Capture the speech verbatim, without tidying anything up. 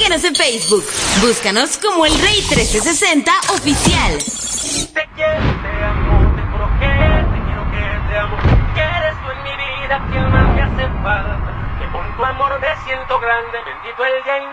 Síguenos en Facebook. Búscanos como El Rey trece sesenta Oficial. Te quiero, te amo, te juro que te quiero, que te amo, que eres tú en mi vida, que más me hace falta, que por tu amor me siento grande, bendito el día.